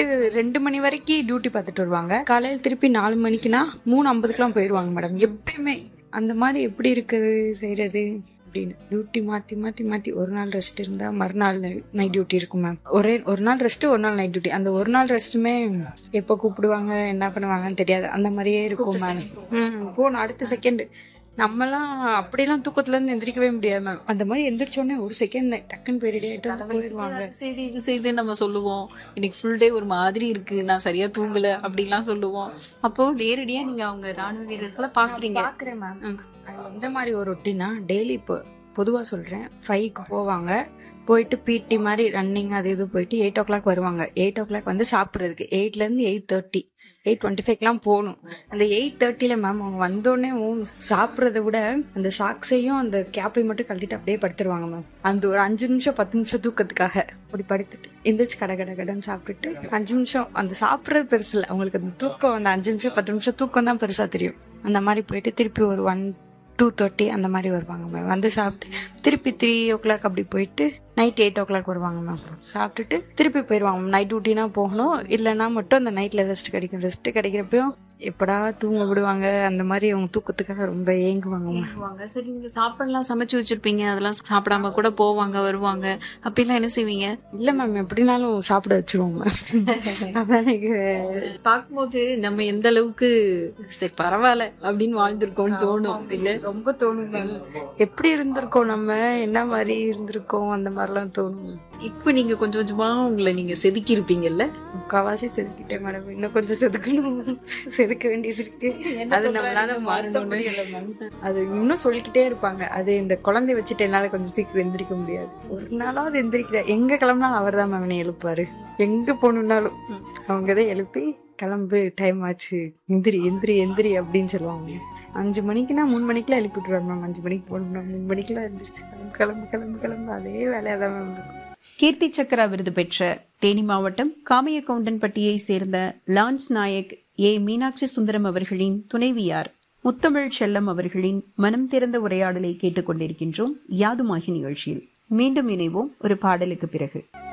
2 மணி வரைக்கும் டியூட்டி பார்த்துட்டு வருவாங்க. காலையில் திருப்பி 4 மணிக்குனா 3:50 போயிடுவாங்க மேடம். எப்பயுமே அந்த மாதிரி எப்படி இருக்குது செய்யறது அப்படின்னு டியூட்டி மாற்றி மாற்றி மாற்றி ஒரு நாள் ரெஸ்ட் இருந்தால் மறுநாள் நைட் டியூட்டி இருக்கும் மேம். ஒரு நாள் ரெஸ்ட்டு ஒரு நாள் நைட் டியூட்டி. அந்த ஒரு நாள் ரெஸ்ட்டுமே எப்போ கூப்பிடுவாங்க என்ன பண்ணுவாங்கன்னு தெரியாது. அந்த மாதிரியே இருக்கும் மேம். போன அடுத்த செகண்ட் நம்மலாம் அப்படியெல்லாம் தூக்கத்துலேருந்து எந்திரிக்கவே முடியாது மேம். அந்த மாதிரி எந்திரிச்சோடனே ஒரு செகண்ட் டக்குன்னு போய் ரெடி ஆகிட்டு போயிடுவாங்க. செய்து இது செய்து நம்ம சொல்லுவோம் இன்னைக்கு ஃபுல் டே ஒரு மாதிரி இருக்கு, நான் சரியா தூங்கல அப்படிலாம் சொல்லுவோம். அப்போ நேரடியா நீங்க அவங்க ராணுவ வீரர்களை பாக்குறீங்க? பாக்குறேன் மேம். எந்த மாதிரி ஒரு ரொட்டீனா டெய்லி இப்போ பொதுவாக சொல்கிறேன் 5க்கு போவாங்க. போயிட்டு பிடி மாதிரி ரன்னிங் அது இது போயிட்டு 8 o'clock வருவாங்க. 8 o'clock வந்து சாப்பிட்றதுக்கு 8லேருந்து 8:30 8:25 போகணும். அந்த 8:30 மேம் அவங்க வந்தோடனே சாப்பிட்றத விட அந்த சாக்ஸையும் அந்த கேப்பையும் மட்டும் கழட்டிட்டு அப்படியே படுத்துருவாங்க மேம். அந்த ஒரு 5 நிமிஷம் 10 நிமிஷம் தூக்கத்துக்காக அப்படி படுத்துட்டு எந்திரிச்சு கடன்னு சாப்பிட்டுட்டு 5 நிமிஷம் அந்த சாப்பிட்றது பெருசு இல்லை அவங்களுக்கு. அந்த தூக்கம் அந்த 5 நிமிஷம் 10 நிமிஷம் தூக்கம் தான் பெருசாக தெரியும். அந்த மாதிரி போயிட்டு திருப்பி ஒரு 2:30 அந்த மாதிரி வருவாங்க மேம். வந்து சாப்பிட்டு திருப்பி 3 o'clock அப்படி போயிட்டு நைட் 8 o'clock வருவாங்க மேம். சாப்பிட்டுட்டு திருப்பி போயிடுவாங்க மேம். நைட் டியூட்டினா போகணும், இல்லைன்னா மட்டும் அந்த நைட்டில் ரெஸ்ட் கிடைக்கும். ரெஸ்ட் கிடைக்கிறப்பையும் எப்படா தூங்க விடுவாங்க அந்த மாதிரி அவங்க தூக்கத்துக்காக ரொம்ப ஏங்குவாங்க. சரி, நீங்க சாப்பிடலாம் சமைச்சு வச்சிருப்பீங்க, அதெல்லாம் சாப்பிடாம கூட போவாங்க வருவாங்க, அப்படிலாம் என்ன செய்வீங்க? இல்லை மேம் எப்படினாலும் சாப்பிட வச்சிருவோம் மேம். அதான் பார்க்கும்போது நம்ம எந்த அளவுக்கு சரி பரவாயில்ல அப்படின்னு வாழ்ந்திருக்கோம்னு தோணும். இல்லை ரொம்ப தோணும் மேம். எப்படி இருந்திருக்கோம் நம்ம, என்ன மாதிரி இருந்திருக்கோம் அந்த மாதிரிலாம் தோணும். இப்போ நீங்க கொஞ்சம் கொஞ்சமா உங்களை நீங்க செதுக்கி இருப்பீங்கல்ல? முக்காவாசி செதுக்கிட்டேன் மேடம். இன்னும் கொஞ்சம் செதுக்கணும், செதுக்க வேண்டியது இருக்கு. அது நம்மளால மாறணும். அது இன்னும் சொல்லிக்கிட்டே இருப்பாங்க. அது இந்த குழந்தைய வச்சுட்டு என்னால கொஞ்சம் சீக்கிரம் எந்திரிக்க முடியாது. ஒரு நாளாவது எந்திரிக்கிற எங்க கிளம்புனாலும் அவர் தான் மேம் என்னை எழுப்பாரு. எங்க போகணுன்னாலும் அவங்கதான் எழுப்பி கிளம்பு டைம் ஆச்சு எந்திரி எந்திரி எந்திரி அப்படின்னு சொல்லுவாங்க. 5 மணிக்குன்னா 3 மணிக்கெல்லாம் எழுப்பி விட்டுருவாங்க மேம். 5 மணிக்கு போகணும் 3 மணிக்கெல்லாம் எழுந்திரிச்சு கிளம்பு கிளம்பு கிளம்பு அதே வேலையாதான் மேம் இருக்கும். கீர்த்தி சக்ரா விருது பெற்ற தேனி மாவட்டம் காமையக்கவுண்டன்பட்டியை சேர்ந்த லான்ஸ் நாயக் ஏ மீனாட்சி சுந்தரம் அவர்களின் துணைவியார் முத்தமிழ் செல்லம் அவர்களின் மனம் திறந்த உரையாடலை கேட்டுக்கொண்டிருக்கின்றோம் யாதுமாகி நிகழ்ச்சியில். மீண்டும் இணைவோம் ஒரு பாடலுக்கு பிறகு.